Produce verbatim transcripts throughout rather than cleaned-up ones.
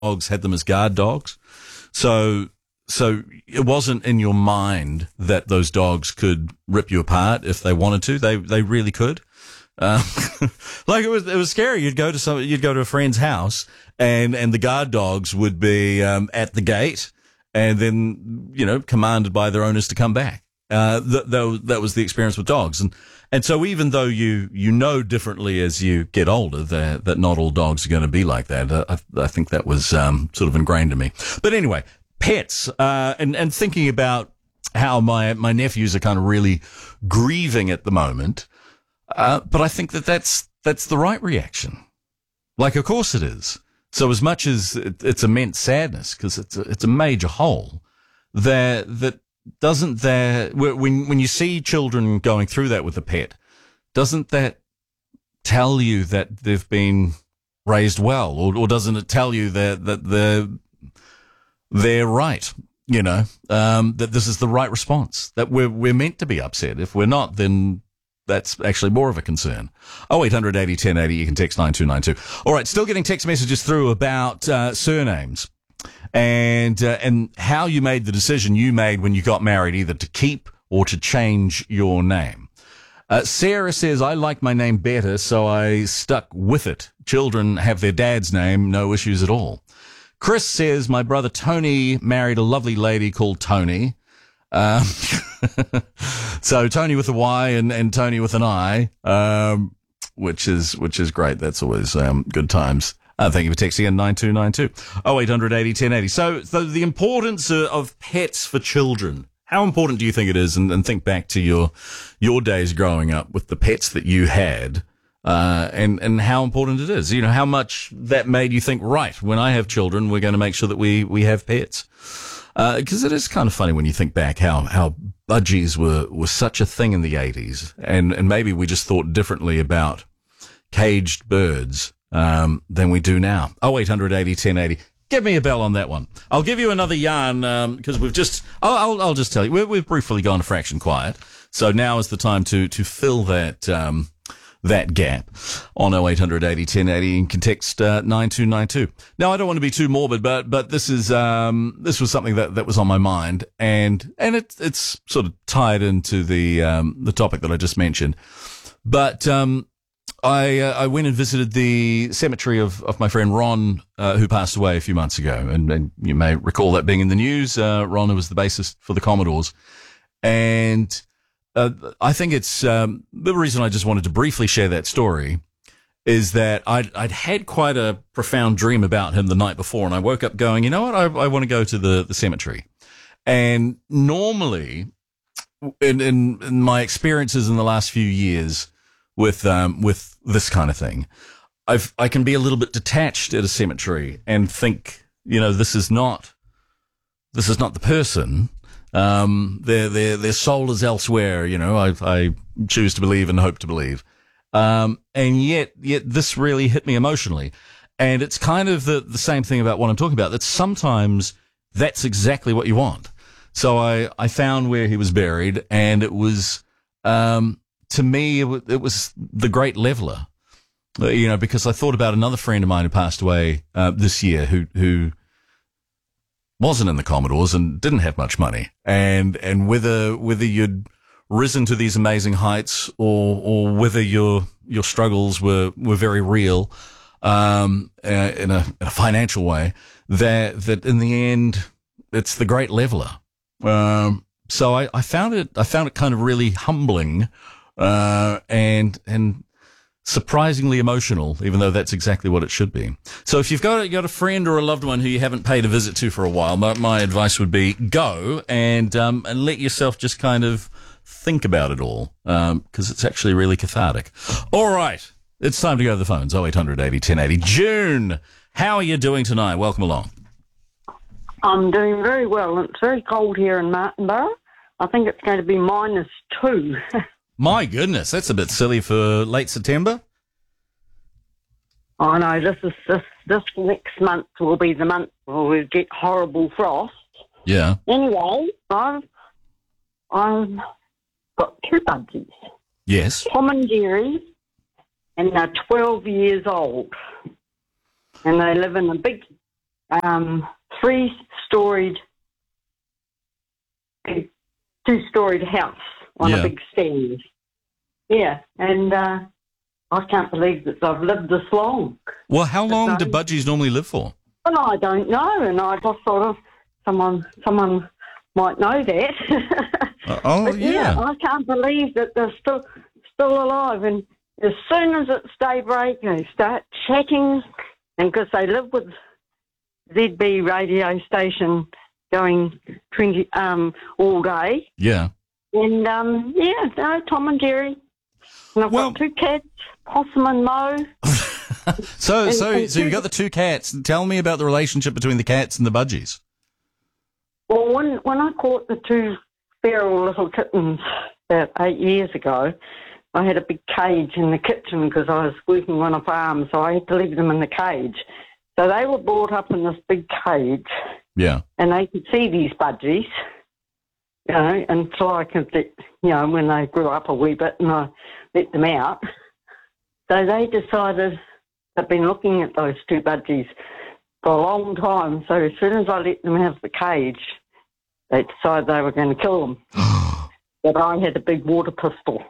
dogs had them as guard dogs. So, so it wasn't in your mind that those dogs could rip you apart if they wanted to. They, they really could. Um, like it was, it was scary. You'd go to some, you'd go to a friend's house and, and the guard dogs would be, um, at the gate and then, you know, commanded by their owners to come back. Uh, that, that was the experience with dogs. And, and so even though you, you know differently as you get older that, that not all dogs are going to be like that, uh, I, I think that was, um, sort of ingrained in me. But anyway, pets, uh, and, and thinking about how my, my nephews are kind of really grieving at the moment. Uh, but I think that that's, that's the right reaction. Like, of course it is. So as much as it, it's immense sadness, because it's a, it's a major hole, that, that doesn't that, when, when you see children going through that with a pet, doesn't that tell you that they've been raised well? Or, or doesn't it tell you that, that they're, they're right? You know, um, that this is the right response, that we're, we're meant to be upset. If we're not, then that's actually more of a concern. oh eight hundred eighty ten eighty. You can text nine two nine two. All right, still getting text messages through about uh, surnames and uh, and how you made the decision you made when you got married, either to keep or to change your name. Uh, Sarah says, I like my name better, so I stuck with it. Children have their dad's name, no issues at all. Chris says, my brother Tony married a lovely lady called Tony. Um, so Tony with a Y and, and Tony with an I, um, which is, which is great. That's always, um, good times. Uh, thank you for texting in nine two nine two. oh eight hundred eighty ten eighty. So, so the importance uh, of pets for children. How important do you think it is? And, and think back to your, your days growing up with the pets that you had, uh, and, and how important it is. You know, how much that made you think, right, when I have children, we're going to make sure that we, we have pets. Uh, cause it is kind of funny when you think back how, how budgies were, were such a thing in the eighties. And, and maybe we just thought differently about caged birds, um, than we do now. oh eight hundred eighty ten eighty. Give me a bell on that one. I'll give you another yarn, um, cause we've just, I'll, I'll, I'll just tell you, we've, we've briefly gone to fraction quiet. So now is the time to, to fill that, um, that gap on oh eight hundred eighty ten eighty. You can text uh, nine two nine two. Now, I don't want to be too morbid, but but this is um this was something that, that was on my mind, and and it, it's sort of tied into the um the topic that I just mentioned. But um I uh, I went and visited the cemetery of, of my friend Ron, uh, who passed away a few months ago, and, and you may recall that being in the news. Uh, Ron, who was the bassist for the Commodores, and Uh, I think it's, um, the reason I just wanted to briefly share that story is that I'd, I'd had quite a profound dream about him the night before, and I woke up going, you know what, I, I want to go to the, the cemetery. And normally, in, in, in my experiences in the last few years with, um, with this kind of thing, I've, I can be a little bit detached at a cemetery and think, you know, this is not, this is not the person. Um, their, their, their soul is elsewhere, you know, I, I choose to believe and hope to believe. Um, and yet, yet this really hit me emotionally. And it's kind of the, the same thing about what I'm talking about, that sometimes that's exactly what you want. So I, I found where he was buried, and it was, um, to me, it, w- it was the great leveler, uh, you know, because I thought about another friend of mine who passed away, uh, this year who, who, wasn't in the Commodores and didn't have much money, and and whether whether you'd risen to these amazing heights or or whether your your struggles were were very real, um, uh, in a in a financial way, that that in the end it's the great leveler. Um, so I, I found it I found it kind of really humbling, uh, and and. surprisingly emotional, even though that's exactly what it should be. So if you've got, got a friend or a loved one who you haven't paid a visit to for a while, my, my advice would be go and, um, and let yourself just kind of think about it all, um, cause it's actually really cathartic. All right. It's time to go to the phones. oh eight hundred eighty ten eighty. June, how are you doing tonight? Welcome along. I'm doing very well. It's very cold here in Martinborough. I think it's going to be minus two. My goodness, that's a bit silly for late September. I know, this is this, this next month will be the month where we get horrible frost. Yeah. Anyway, I've, I've got two budgies. Yes. Tom and Jerry, and they're twelve years old. And they live in a big um, three-storied, two-storied house on Yeah. a big stand. Yeah, and uh, I can't believe that I've lived this long. Well, how long do So- budgies normally live for? Well, I don't know, and I just sort of someone someone might know that. Uh, oh, But yeah, yeah. I can't believe that they're still still alive. And as soon as it's daybreak, they start chatting, and because they live with Z B radio station going twenty um all day, Yeah. and um yeah, no, Tom and Jerry. And I've Well- got two cats, Possum and Mo. So, And- so, and so you've two- got the two cats. Tell me about the relationship between the cats and the budgies. Well, when when I caught the two feral little kittens about eight years ago, I had a big cage in the kitchen because I was working on a farm, so I had to leave them in the cage. So they were brought up in this big cage, Yeah. and they could see these budgies, you know, until I could, let, you know, when they grew up a wee bit and I let them out. So they decided they've been looking at those two budgies for a long time. So as soon as I let them have the cage, they decided they were going to kill them. But I had a big water pistol,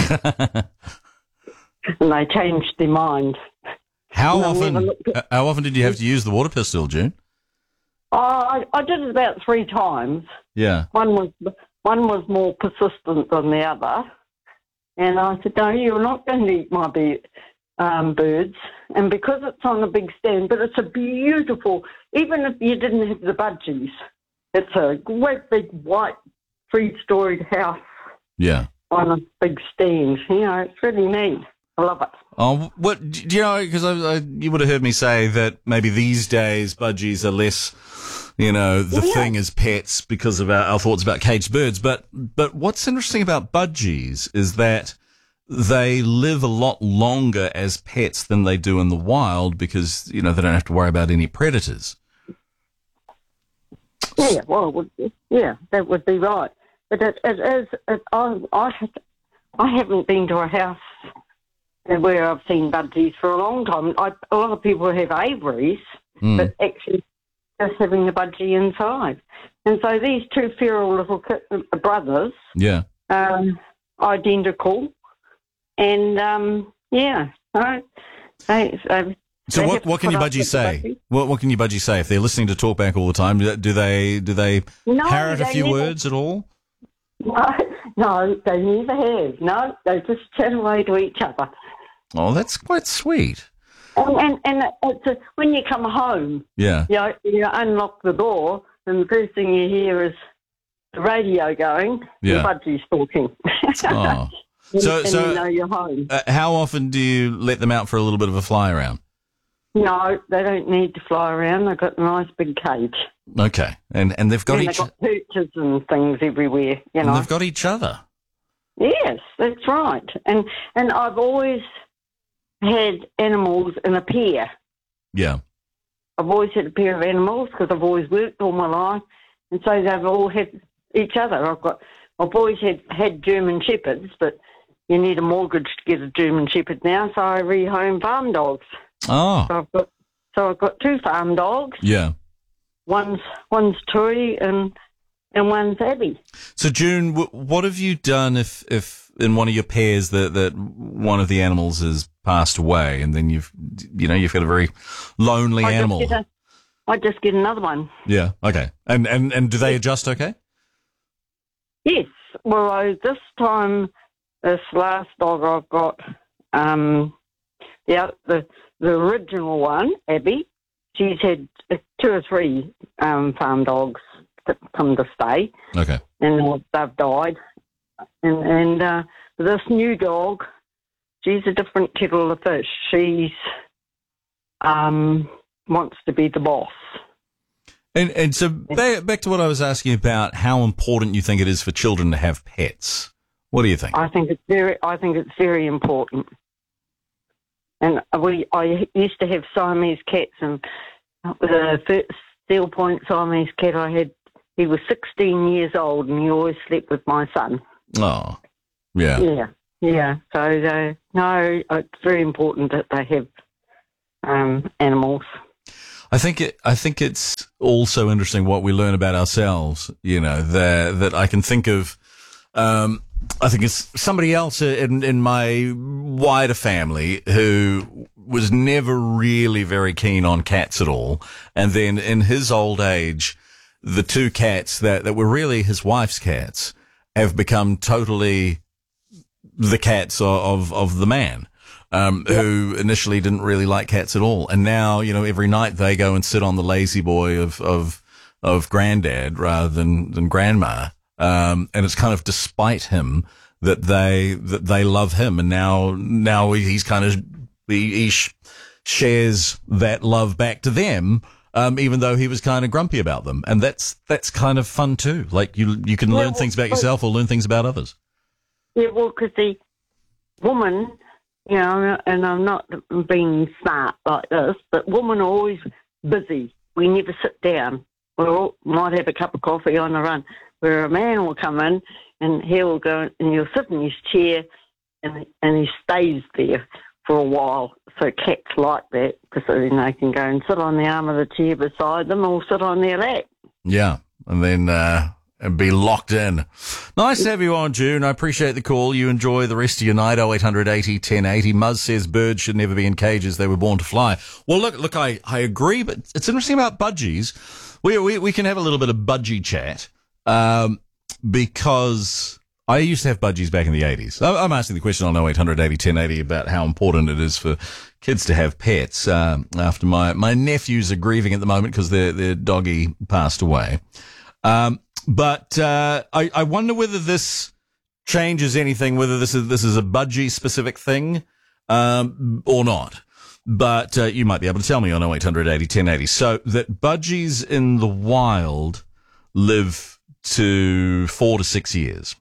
and they changed their mind. How No, often? never looked uh, How often did you have to use the water pistol, June? Oh, I, I did it about three times. Yeah. One was one was more persistent than the other, and I said, "No, you're not going to eat my be- um, birds." And because it's on a big stand, but it's a beautiful. Even if you didn't have the budgies, it's a great big white three-storied house Yeah. on a big stand. You know, it's really neat. I love it. Oh, what do you know? Because I, I, you would have heard me say that maybe these days budgies are less, you know, the Yeah. thing as pets because of our, our thoughts about caged birds. But but what's interesting about budgies is that they live a lot longer as pets than they do in the wild because you know they don't have to worry about any predators. Yeah, well, it would- yeah, that would be right. But it, it is. It, I, I, I haven't been to a house where I've seen budgies for a long time. I, a lot of people have aviaries, Mm. but actually just having the budgie inside. And so these two feral little kit, brothers, Yeah. um, identical, and um, yeah, right. They, they, So they what have to what can put your up budgies with the say? budgie. What what can your budgies say if they're listening to Talkback all the time? Do do they do they No, parrot a they few never- words at all? No, no, they never have. No, they just chat away to each other. Oh, that's quite sweet. And and, and it's a, when you come home, Yeah. you know, you unlock the door, and the first thing you hear is the radio going. Yeah. The budgie's talking. Oh. and, So- and so- you know you're home. Uh, how often do you let them out for a little bit of a fly around? No, they don't need to fly around. They've got a nice big cage. Okay, and and they've got and each they've got perches and things everywhere, you and know. they've got each other. Yes, that's right. And and I've always had animals in a pair. Yeah. I've always had a pair of animals because I've always worked all my life, and so they've all had each other. I've got, I've always had had German shepherds, but you need a mortgage to get a German shepherd now, so I rehome farm dogs. Oh. So I've got, so I've got two farm dogs. Yeah. One's one's Tui and and one's Abby. So June, w- what have you done if if in one of your pairs that that one of the animals has passed away, and then you've you know you've got a very lonely I animal? Just get a, I just get another one. Yeah. Okay. And and and do they adjust? Okay. Yes. Well, I, this time, this last dog I've got, um, the, oth- the the original one, Abby, she's had uh, two or three um, farm dogs that come to stay, Okay. and they've died. And, and uh, this new dog, she's a different kettle of fish. She's um, wants to be the boss. And and so back, back to what I was asking about how important you think it is for children to have pets. What do you think? I think it's very. I think it's very important. And we, I used to have Siamese cats, and the first Steel Point Siamese cat I had, he was sixteen years old, and he always slept with my son. Oh, yeah. Yeah, yeah. So uh, no, it's very important that they have um, animals. I I think it, I think it's also interesting what we learn about ourselves, you know, that, that I can think of, um, I think it's somebody else in, in my wider family who was never really very keen on cats at all. And then in his old age, the two cats that, that were really his wife's cats have become totally the cats of, of the man. Um, yep. Who initially didn't really like cats at all. And now, you know, every night they go and sit on the lazy boy of, of, of granddad rather than, than grandma. Um, and it's kind of despite him that they, that they love him. And now, now he's kind of, he, he sh- shares that love back to them. Um, even though he was kind of grumpy about them. And that's, that's kind of fun too. Like you, you can yeah, learn well, things about yourself or learn things about others. Yeah, well, because the woman, you know, and I'm not being smart like this, but women are always busy. We never sit down. We all might have a cup of coffee on the run, where a man will come in and he will go and he'll sit in his chair and and he stays there for a while. So cats like that because then they can go and sit on the arm of the chair beside them or sit on their lap. Yeah, and then uh, and be locked in. Nice to have you on, June. I appreciate the call. You enjoy the rest of your night. oh eight hundred eighty ten eighty. Muzz says birds should never be in cages. They were born to fly. Well, look, look, I, I agree, but it's interesting about budgies. We, we, we can have a little bit of budgie chat, um, because I used to have budgies back in the eighties. I'm asking the question on oh eight hundred eighty ten eighty about how important it is for kids to have pets. Um, after my, my nephews are grieving at the moment because their, their doggy passed away. Um, But uh, I, I wonder whether this changes anything, whether this is this is a budgie specific thing um, or not. But uh, you might be able to tell me on oh eight hundred eighty ten eighty. So that budgies in the wild live to four to six years.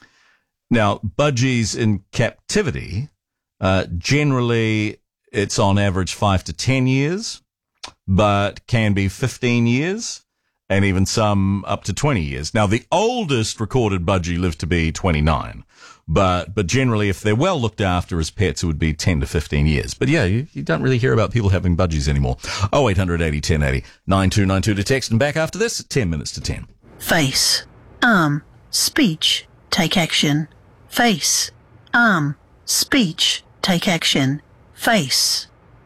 Now, budgies in captivity, uh, generally it's on average five to ten years, but can be fifteen years. And even some up to twenty years. Now, the oldest recorded budgie lived to be twenty-nine. But but generally, if they're well looked after as pets, it would be ten to fifteen years. But yeah, you, you don't really hear about people having budgies anymore. oh eight hundred eighty ten eighty. nine two nine two to text. And back after this, ten minutes to ten. Face, arm, speech, take action. Face, arm, speech, take action. Face,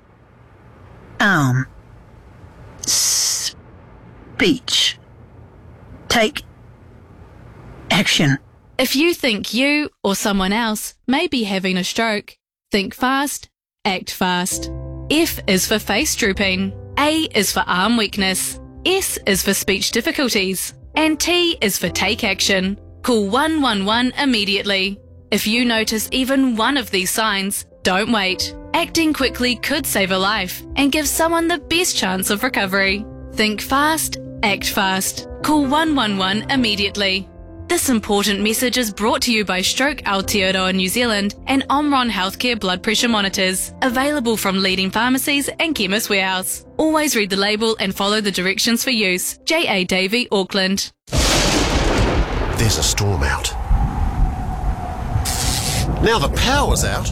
arm, speech. Speech. Take action. If you think you or someone else may be having a stroke, think fast, act fast. F is for face drooping. A is for arm weakness. S is for speech difficulties. And T is for take action. Call one one one immediately. If you notice even one of these signs, don't wait. Acting quickly could save a life and give someone the best chance of recovery. Think fast, act fast. Call one one one immediately. This important message is brought to you by Stroke Aotearoa New Zealand and Omron Healthcare blood pressure monitors, available from leading pharmacies and Chemist Warehouse. Always read the label and follow the directions for use. J A Davey, Auckland. There's a storm out. Now the power's out.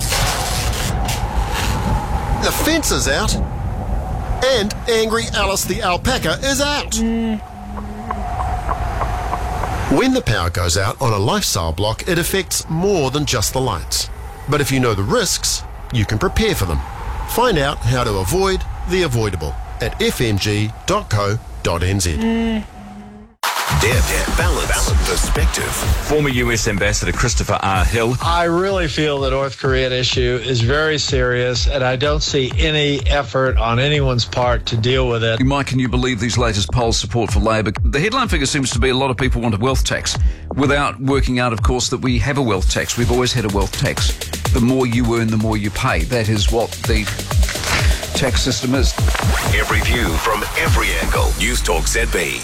The fence is out. And Angry Alice the alpaca is out. Mm. When the power goes out on a lifestyle block, it affects more than just the lights. But if you know the risks, you can prepare for them. Find out how to avoid the avoidable at f m g dot co dot n z. Mm. Depth, balance, balance, perspective. Former U S Ambassador Christopher R. Hill. I really feel the North Korean issue is very serious, and I don't see any effort on anyone's part to deal with it. Mike, can you believe these latest poll support for Labor? The headline figure seems to be a lot of people want a wealth tax, without working out, of course, that we have a wealth tax. We've always had a wealth tax. The more you earn, the more you pay. That is what the tax system is. Every view from every angle. News Talk Z B.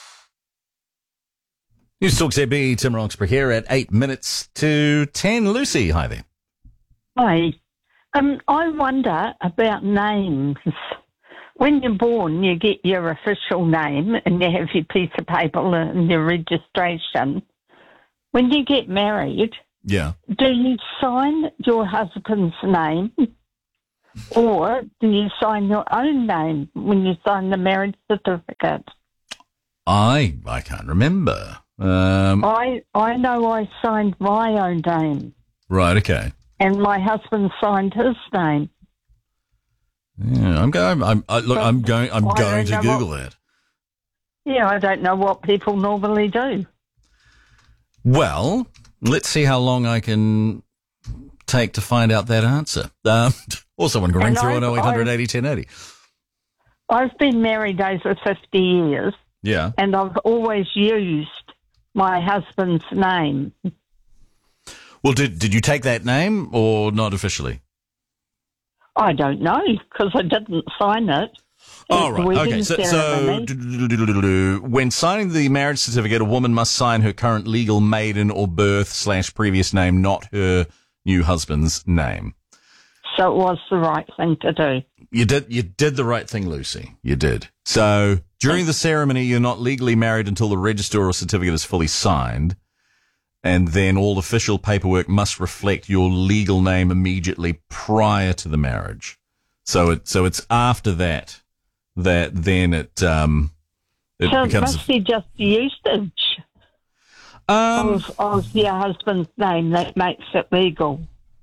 News Talk Z B, Tim Roxburgh here at eight minutes to ten. Lucy, hi there. Hi. Um, I wonder about names. When you're born, you get your official name and you have your piece of paper and your registration. When you get married, yeah, do you sign your husband's name Or do you sign your own name when you sign the marriage certificate? I I can't remember. Um, I I know I signed my own name, right, okay. and my husband signed his name. Yeah, I'm going. I'm I, look. I'm going. I'm I going to don't know Google what- that. Yeah, I don't know what people normally do. Well, let's see how long I can take to find out that answer. Um, or someone can ring And through I've- on oh eight hundred I've- eighty ten eighty. I've been married over fifty years, Yeah. and I've always used my husband's name. Well, did did you take that name or not officially? I don't know, because I didn't sign it. Oh, at the right. wedding Okay. So, so ceremony. when signing the marriage certificate, a woman must sign her current legal maiden or birth slash previous name, not her new husband's name. So it was the right thing to do. You did, you did the right thing, Lucy. You did. So during the ceremony, you're not legally married until the register or certificate is fully signed. And then all official paperwork must reflect your legal name immediately prior to the marriage. So it, so it's after that, that then it, um, it so it becomes, must be just usage um, of, of your husband's name that makes it legal.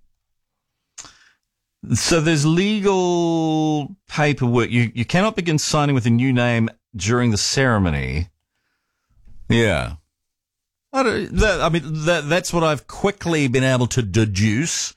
so there's legal paperwork. You, you cannot begin signing with a new name during the ceremony. Yeah. I don't, that, I mean, that, that's what I've quickly been able to deduce.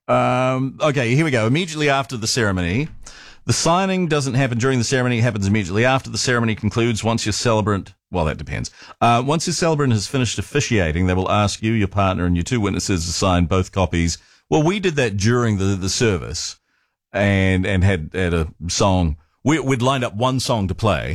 Um, okay, here we go. Immediately after the ceremony, the signing doesn't happen during the ceremony. It happens immediately after the ceremony concludes. Once your celebrant, well, that depends. Uh, once your celebrant has finished officiating, they will ask you, your partner, and your two witnesses to sign both copies. Well, we did that during the, the service and, and had, had a song. We, we'd lined up one song to play.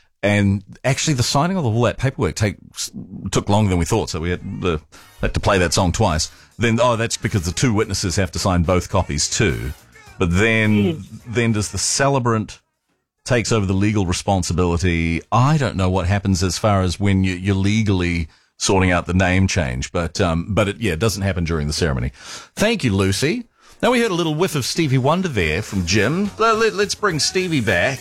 And actually, the signing of all that paperwork take, took longer than we thought, so we had, the, had to play that song twice. Then, oh, that's because the two witnesses have to sign both copies too. But then, Yes. then does the celebrant takes over the legal responsibility? I don't know what happens as far as when you, you're legally sorting out the name change, but um, but it, yeah, it doesn't happen during the ceremony. Thank you, Lucy. Now we heard a little whiff of Stevie Wonder there from Jim. Let, let, let's bring Stevie back.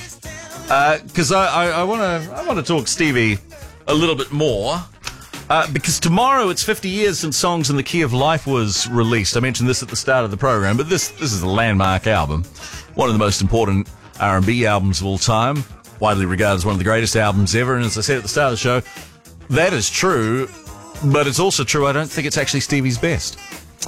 Because uh, I, I, I want to I want to talk Stevie a little bit more. Uh, because tomorrow it's fifty years since Songs in the Key of Life was released. I mentioned this at the start of the program, but this this is a landmark album. One of the most important R and B albums of all time. Widely regarded as one of the greatest albums ever. And as I said at the start of the show, that is true. But it's also true I don't think it's actually Stevie's best.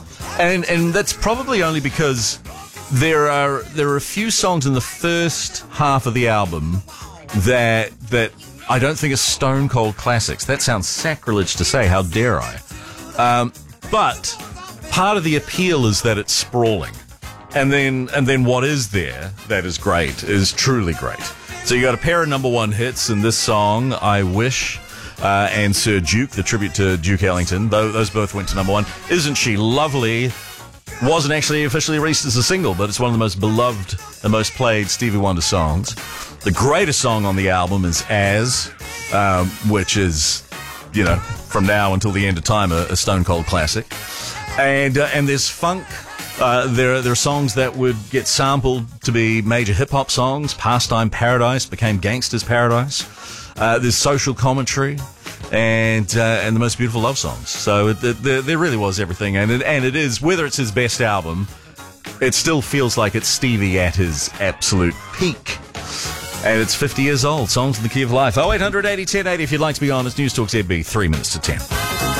And and that's probably only because There are there are a few songs in the first half of the album that that I don't think are stone cold classics. That sounds sacrilege to say. How dare I? Um, but part of the appeal is that it's sprawling, and then and then what is there that is great is truly great. So you got a pair of number one hits in this song, "I Wish," uh, and "Sir Duke," the tribute to Duke Ellington. Those, those both went to number one. "Isn't She Lovely" wasn't actually officially released as a single, but it's one of the most beloved and most played Stevie Wonder songs. The greatest song on the album is "As," um, which is, you know, from now until the end of time, a, a stone cold classic. And uh, and there's funk. Uh, there, are, there are songs that would get sampled to be major hip-hop songs. "Pastime Paradise" became "Gangsta's Paradise." Uh, there's social commentary. And uh, and the most beautiful love songs. So it, it, there, there really was everything, and it, and it is, whether it's his best album, it still feels like it's Stevie at his absolute peak. And it's fifty years old. Songs in the Key of Life. oh eight hundred eighty ten eighty if you'd like to be on. It's News Talk Z B, three minutes to ten.